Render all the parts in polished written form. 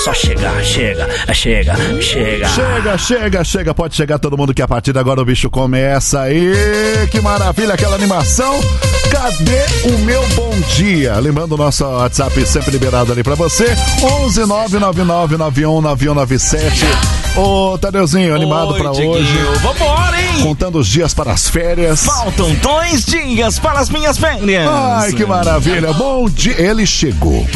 só chegar, chega. Chega, pode chegar todo mundo que a partir de agora o bicho começa aí. Que maravilha, aquela animação. Cadê o meu bom dia? Lembrando o nosso WhatsApp sempre liberado ali pra você, 11999919197. Ô, Tadeuzinho, animado pra hoje. Vambora, hein? Contando os dias para as férias. Faltam 2 dias para as minhas férias. Ai, que maravilha. Bom dia. Ele chegou.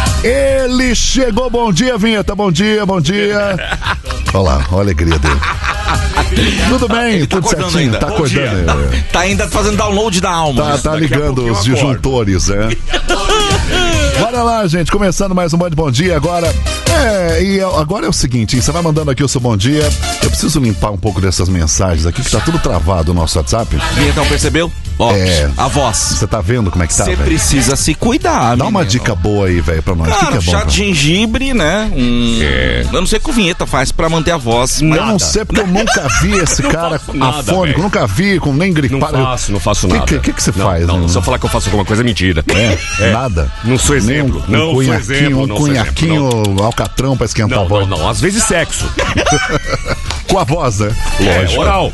Bom dia, Vinheta. Bom dia. Olha lá, olha a alegria dele. Tudo bem, tá tudo certinho. Ainda. Tá acordando. Tá ainda fazendo download da alma. Tá ligando os disjuntores, né? Bora lá, gente. Começando mais um Bom Dia agora. E agora é o seguinte, você vai mandando aqui o seu bom dia. Eu preciso limpar um pouco dessas mensagens aqui, que tá tudo travado no nosso WhatsApp. Então, percebeu? Ó, a voz. Você tá vendo como é que tá, Você precisa se cuidar, Dá uma dica boa aí, velho, pra nós. Cara, que é bom, chá de gengibre, né? Eu não sei o que o Vinheta faz pra manter a voz. Eu não sei, porque eu nunca vi esse cara afônico, nunca vi, com nem gripado. Não faço nada. O que você faz? Não, se eu falar que eu faço alguma coisa, é mentira. Nada? Não sou exemplo. Um cunhaquinho, alcatrão pra esquentar a voz. Não, às vezes sexo. Com a voz, né? Lógico. Oral.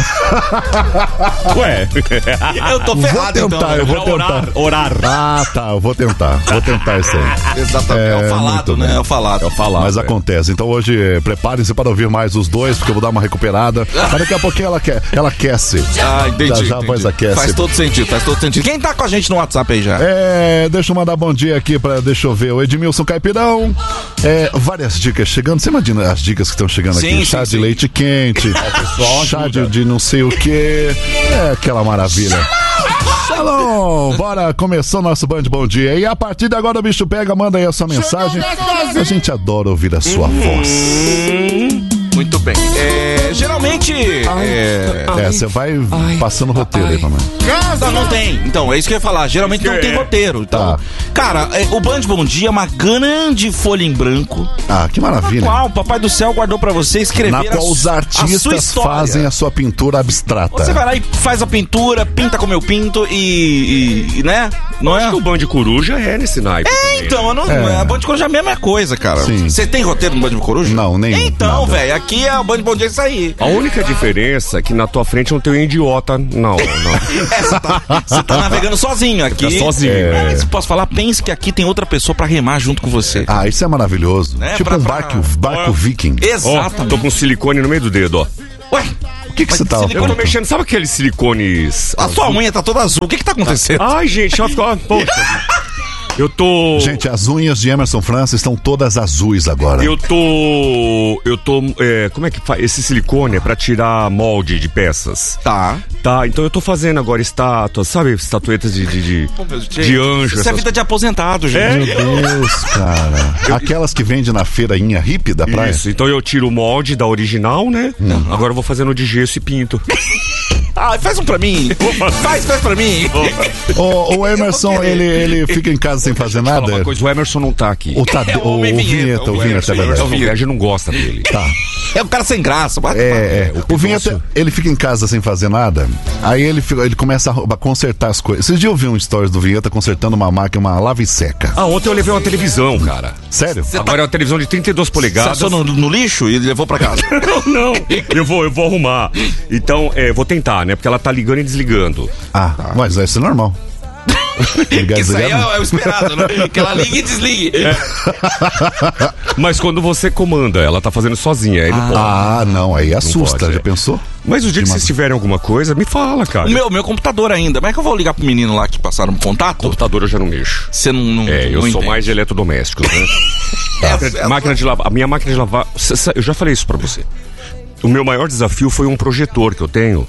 Ué. Eu tô ferrado, eu vou tentar. Orar. Ah, tá, eu vou tentar isso aí. Exatamente, é o falado, né? É o falado. Mas acontece. Então hoje, preparem-se para ouvir mais os dois, porque eu vou dar uma recuperada. Mas daqui a pouquinho ela aquece. Entendi. Já a voz aquece. Faz todo sentido. Quem tá com a gente no WhatsApp aí já? Deixa eu mandar bom dia aqui deixa eu ver, o Edmilson Caipirão. Várias dicas chegando. Você imagina as dicas que estão chegando aqui? Chá de leite quente, chá de não sei o que. Aquela maravilha. Shalom! Bora, começou o nosso Bom Dia. E a partir de agora o bicho pega, manda aí a sua mensagem. A gente adora ouvir a sua voz. Muito bem. Geralmente. Você vai passando o roteiro aí pra mim. Não tem. Então, é isso que eu ia falar. Geralmente não tem roteiro. Então, cara, o Bom Dia é uma grande folha em branco. Que maravilha. Na qual o Papai do Céu guardou pra você escrever. Na qual os artistas fazem a sua pintura abstrata. Você vai lá e faz a pintura, pinta como eu pinto e né? Não é? O Band de Coruja é nesse naipe. Então, a Band de Coruja é a mesma coisa, cara. Você tem roteiro no Band de Coruja? Não, nenhum. Então, velho, aqui é o Band Bom Dia isso aí. A única diferença é que na tua frente não tem um idiota. Não. Você tá navegando sozinho aqui. Tá sozinho. Posso falar? Pense que aqui tem outra pessoa pra remar junto com você. Isso é maravilhoso. Tipo um barco viking. Exato. Tô com silicone no meio do dedo, ó. Ué? O que você tá... Eu tô mexendo, sabe aqueles silicones... A sua unha tá toda azul. O que tá acontecendo? Ai, gente, ela ficou... Poxa... Gente, as unhas de Emerson França estão todas azuis agora. Como é que faz? Esse silicone é pra tirar molde de peças. Tá, então eu tô fazendo agora estátuas, sabe? Estatuetas de anjo. Isso é vida de aposentado, gente. Meu Deus, cara. Aquelas que vende na feirinha hippie da praia? Isso, então eu tiro o molde da original, né? Agora eu vou fazendo de gesso e pinto. Faz um pra mim. Faz pra mim. O Emerson, ele fica em casa sem fazer nada? Uma coisa, o Emerson não tá aqui. O Vinheta, é verdade. O Vinheta não gosta dele. Tá. É um cara sem graça. O Vinheta, ele fica em casa sem fazer nada, aí ele começa a consertar as coisas. Esses dias eu vi um stories do Vinheta consertando uma máquina, uma lava e seca. Ontem eu levei uma televisão, cara. Sério? Agora é uma televisão de 32 polegadas. Você achou no lixo e levou pra casa? Não. Eu vou arrumar. Então, vou tentar, né? Porque ela tá ligando e desligando. Mas isso é normal. Isso aí é o esperado, né? Que ela ligue e desligue. Mas quando você comanda, ela tá fazendo sozinha. Aí não pode. Não, aí assusta. Pode, já pensou? Mas o dia que vocês tiverem alguma coisa, me fala, cara. O meu computador ainda. Como é que eu vou ligar pro menino lá que passaram contato? Computador eu já não mexo. Você não eu sou mais de eletrodoméstico, né? Máquina de lavar. A minha máquina de lavar. Eu já falei isso pra você. O meu maior desafio foi um projetor que eu tenho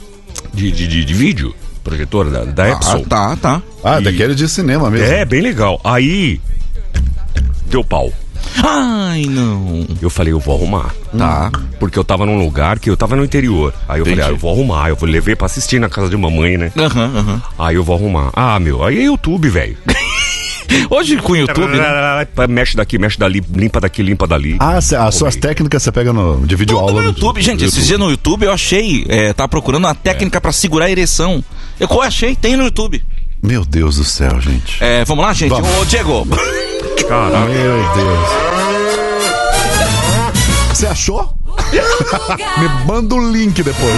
de vídeo. Projetor da Epson. Tá. Daquele de cinema mesmo. É, bem legal. Aí, deu pau. Ai, não. Eu falei, eu vou arrumar. Tá. Porque eu tava num lugar que eu tava no interior. Aí eu falei, eu vou arrumar. Eu levei pra assistir na casa de mamãe, né? Aí eu vou arrumar. Aí é YouTube, velho. Hoje com o YouTube, né? Mexe daqui, mexe dali, limpa daqui, limpa dali. As suas técnicas você pega de vídeo aula no YouTube. Gente, esses dias no YouTube eu achei, tava procurando uma técnica pra segurar a ereção. Eu achei, tem no YouTube. Meu Deus do céu, gente. Vamos lá, gente? Ô, Diego. Caraca. Meu Deus. Você achou? Me manda o link depois.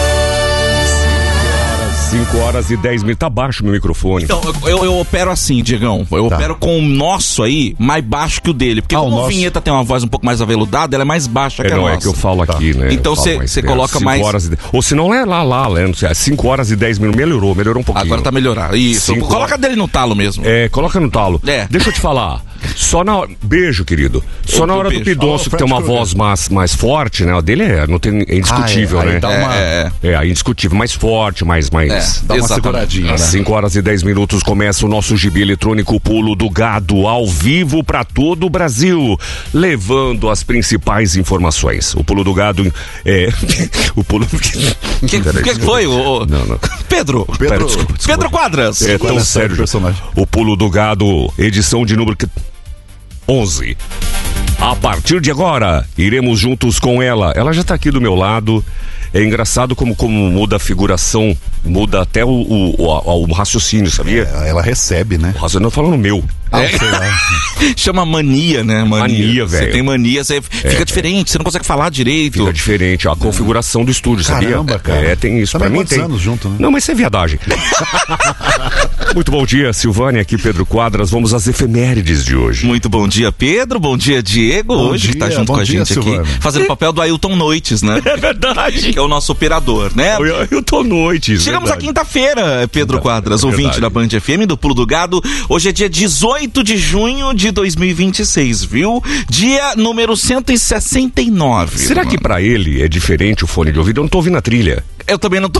5 horas e 10 minutos. Tá baixo meu microfone. Então, eu opero assim, Diegão. Eu opero com o nosso aí mais baixo que o dele. Porque como a vinheta tem uma voz um pouco mais aveludada, ela é mais baixa que a nossa. É que eu falo aqui, né? Então você coloca mais... Ou se não é lá, né? 5 horas e 10 minutos. Melhorou um pouquinho. Agora tá melhorando. Isso. Coloca dele no talo mesmo. Coloca no talo. Deixa eu te falar. Só na hora... Beijo, querido. Só na hora do Pidoncio, que tem uma voz mais forte, né? O dele é indiscutível, né? É indiscutível. Mais forte, mais... Dá uma seguradinha, né? 5 horas e 10 minutos começa o nosso gibi eletrônico Pulo do Gado, ao vivo para todo o Brasil, levando as principais informações. O Pulo do Gado o Pulo... que foi? Não. Pedro. Desculpa. Pedro Quadras. É tão sério, personagem. O Pulo do Gado, edição de número 11. A partir de agora, iremos juntos com ela. Ela já tá aqui do meu lado. É engraçado como muda a figuração, muda até o raciocínio, sabia? Ela recebe, né? O raciocínio, não falando meu. Sei lá. Chama mania, né? Mania, velho. Você tem mania, você fica diferente, você não consegue falar direito. Fica diferente, a configuração do estúdio, sabia? Caramba, cara. Tem isso. Pra mim tem anos junto, né? Não, mas isso é viadagem. Muito bom dia, Silvânia, aqui Pedro Quadras. Vamos às efemérides de hoje. Muito bom dia, Pedro. Bom dia, Diego. Hoje que tá junto com a gente Silvânia. Aqui, fazendo o papel do Ailton Noites, né? É verdade. Que é o nosso operador, né? Ailton Noites. Chegamos à quinta-feira, Pedro Quadras, ouvinte da Band FM, do Pulo do Gado. Hoje é dia 18 de junho de 2026, viu? Dia número 169. Será que pra ele é diferente o fone de ouvido? Eu não tô ouvindo a trilha. Eu também não tô...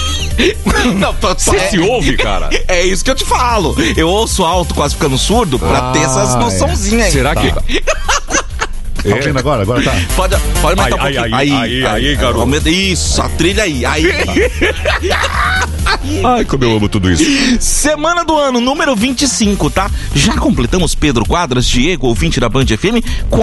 Você se ouve, cara? É isso que eu te falo. Eu ouço alto, quase ficando surdo, pra ter essas noçãozinhas aí. Será que... Tá ouvindo agora? Agora tá. Pode aumentar um pouquinho. Aí, garoto. Aumenta, isso, a trilha aí. Ai, como eu amo tudo isso. Semana do ano, número 25, tá? Já completamos, Pedro Quadras, Diego, ouvinte da Band FM,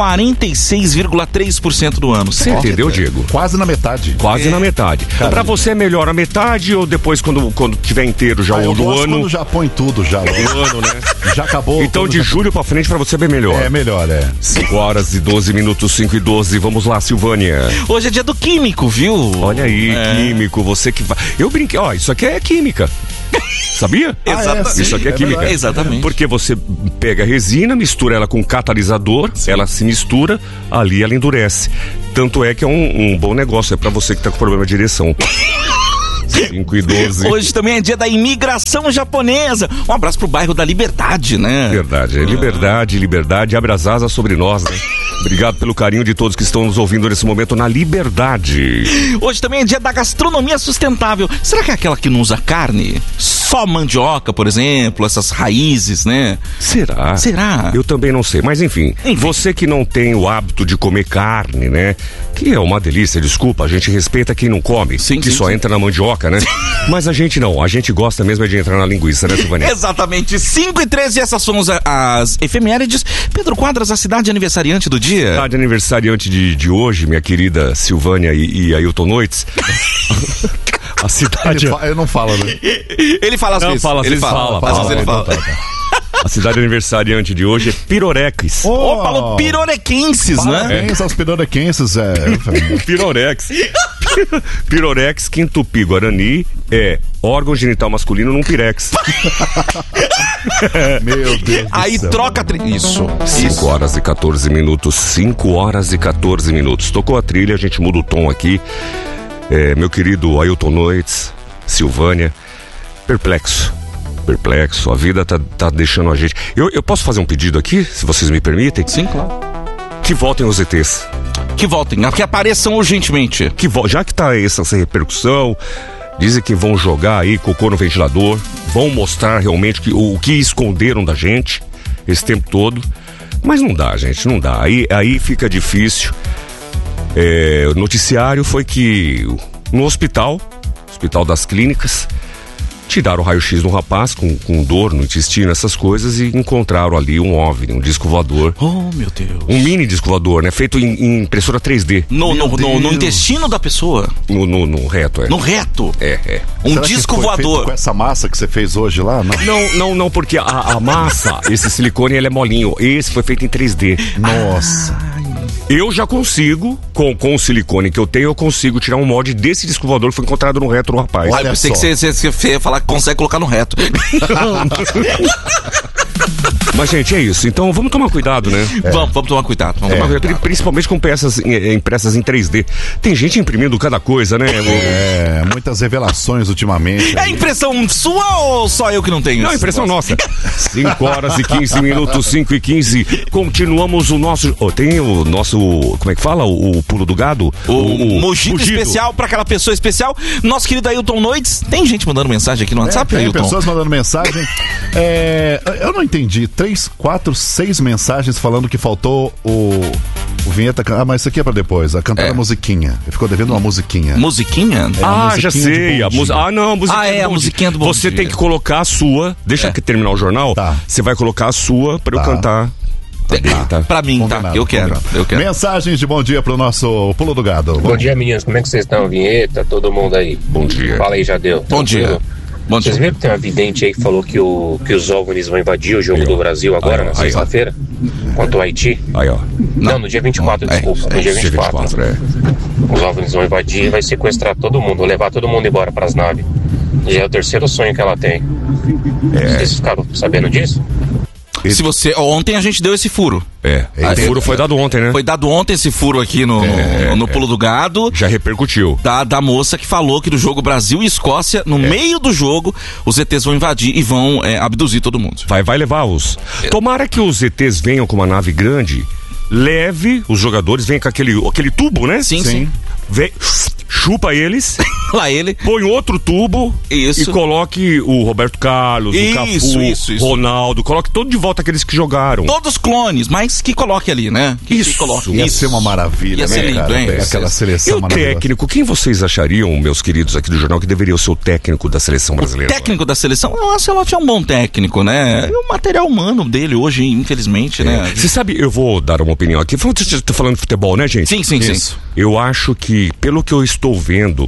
46,3% do ano. Você entendeu, Diego? Quase na metade. Quase na metade. Caramba. Pra você é melhor a metade ou depois quando tiver inteiro já o do ano? Quando já põe tudo já. O ano, né? Já acabou. Então de julho pra frente pra você é bem melhor. É melhor, 5 horas e 12 minutos, 5 e 12. Vamos lá, Silvânia. Hoje é dia do químico, viu? Olha aí, químico, você que vai... Eu brinquei, isso aqui é química. Sabia? Exatamente. Isso aqui é química. Verdade. Exatamente. Porque você pega a resina, mistura ela com catalisador, ela se mistura, ali ela endurece. Tanto é que é um bom negócio, é pra você que tá com problema de ereção. 5 e 12. Hoje também é dia da imigração japonesa. Um abraço pro bairro da Liberdade, né? Verdade, liberdade, abre as asas sobre nós, né? Obrigado pelo carinho de todos que estão nos ouvindo nesse momento na Liberdade. Hoje também é dia da gastronomia sustentável. Será que é aquela que não usa carne? Só mandioca, por exemplo, essas raízes, né? Será? Eu também não sei, mas enfim, você que não tem o hábito de comer carne, né? Que é uma delícia, desculpa, a gente respeita quem não come, só entra na mandioca, né? Mas a gente não, a gente gosta mesmo de entrar na linguiça, né, Silvânia? Exatamente, 5 e 13, essas são as efemérides. Pedro Quadras, a cidade aniversariante do dia. Cidade aniversariante de hoje, minha querida Silvânia e Ailton Noites. A cidade... Ele não fala, né? Ele fala às vezes. Ele fala. A cidade aniversariante de hoje é Pirorex. Falou pirorequenses, né? Parabéns aos pirorequenses, Pirorex. Pirorex, que em Tupi-Guarani é órgão genital masculino num pirex. Meu Deus. Aí troca isso. 5 horas e 14 minutos. 5 horas e 14 minutos. Tocou a trilha, a gente muda o tom aqui. Meu querido Ailton Noites, Silvânia, perplexo, a vida tá deixando a gente... Eu posso fazer um pedido aqui, se vocês me permitem? Sim, claro. Que voltem os ETs. Que voltem, que apareçam urgentemente. Já que tá essa repercussão, dizem que vão jogar aí cocô no ventilador, vão mostrar realmente o que esconderam da gente esse tempo todo, mas não dá, gente, não dá. Aí fica difícil. O noticiário foi que no Hospital das Clínicas, tiraram o raio-x de um rapaz com dor no intestino, essas coisas, e encontraram ali um OVNI, um disco voador. Oh, meu Deus. Um mini disco voador, né? Feito em impressora 3D. No intestino da pessoa? No reto, No reto? É. Um disco voador. Com essa massa que você fez hoje lá? Não, porque a massa, esse silicone, ele é molinho. Esse foi feito em 3D. Nossa. Eu já consigo, com o silicone que eu tenho, eu consigo tirar um molde desse disco voador que foi encontrado no reto do rapaz. Olha, eu pensei que você ia falar que consegue colocar no reto. Mas, gente, é isso. Então, vamos tomar cuidado, né? Vamos tomar cuidado. Principalmente com peças impressas em 3D. Tem gente imprimindo cada coisa, né? Muitas revelações ultimamente. É impressão sua ou só eu que não tenho? Não, é impressão nossa. 5 horas e 15 minutos, 5 e 15. Continuamos o nosso... tem o nosso... Como é que fala? O pulo do gado? O mugido especial pra aquela pessoa especial. Nosso querido Ailton Noites. Tem gente mandando mensagem aqui no WhatsApp, Tem Ailton? pessoas mandando mensagem. Eu não entendi. 3, 4, 6 mensagens falando que faltou o vinheta. Mas isso aqui é pra depois. A cantar a musiquinha. Ele ficou devendo uma musiquinha. Musiquinha? Já sei. A musiquinha a musiquinha do Bom Você Dia. tem que colocar a sua. Deixa que terminar o jornal. Tá. Você vai colocar a sua pra eu cantar. Pra mim, combinado, tá? Eu quero. Mensagens de bom dia pro nosso Pulo do Gado. Bom dia, meninos. Como é que vocês estão? Vinheta, todo mundo aí. Bom dia. Fala aí, Jadeu. Bom dia. Vocês viram que tem uma vidente aí que falou que os OVNIs vão invadir o jogo do Brasil agora, na sexta-feira? Contra o Haiti? Aí, ó. Não, no dia 24, desculpa. No dia 24. Os OVNIs vão invadir e vai sequestrar todo mundo, levar todo mundo embora pras naves. E é o terceiro sonho que ela tem. Vocês ficaram sabendo disso? Se você... Ontem a gente deu esse furo. O furo foi dado ontem, né? Foi dado ontem esse furo aqui no Pulo do Gado. Já repercutiu. Da moça que falou que no jogo Brasil e Escócia, no meio do jogo, os ETs vão invadir e vão abduzir todo mundo. Vai levar os... Tomara que os ETs venham com uma nave grande, leve os jogadores, vem com aquele tubo, né? Sim. Vem, chupa eles... Lá ele. Põe outro tubo e coloque o Roberto Carlos, o Cafu, Ronaldo, coloque todo de volta aqueles que jogaram. Todos clones, mas que coloque ali, né? Que coloque. Ia ser uma maravilha, ia ser lindo, cara, hein? Aquela seleção maravilhosa. E o técnico, quem vocês achariam, meus queridos aqui do jornal, que deveria ser o técnico da seleção brasileira? O técnico da seleção? O Ancelotti é um bom técnico, né? E o material humano dele hoje, infelizmente, né? Você sabe, eu vou dar uma opinião aqui. Você tá falando de futebol, né, gente? Sim. Eu acho que, pelo que eu estou vendo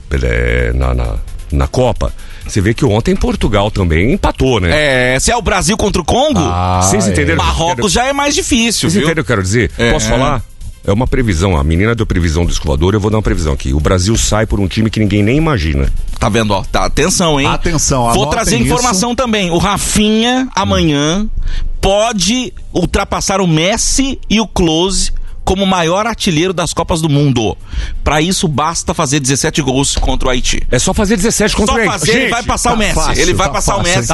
na Copa, você vê que ontem Portugal também empatou, né? Se é o Brasil contra o Congo, vocês entenderam? Marrocos já é mais difícil, Vocês entenderam o que eu quero dizer? Posso falar? É uma previsão, a menina deu previsão do escovador, eu vou dar uma previsão aqui. O Brasil sai por um time que ninguém nem imagina. Tá vendo, ó? Atenção, hein? Atenção, vou trazer informação também. O Rafinha, amanhã, pode ultrapassar o Messi e o Klose como o maior artilheiro das Copas do Mundo. Pra isso, basta fazer 17 gols contra o Haiti. É só fazer 17 contra o Haiti. Ele vai passar o Messi. Fácil, ele vai passar o Messi.